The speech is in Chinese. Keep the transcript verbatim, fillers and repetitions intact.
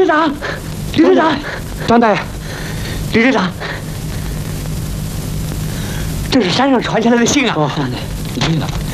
长，李队长， 张大爷， 李队长，这是山上传下来的信啊！ 哦，你听见了吗？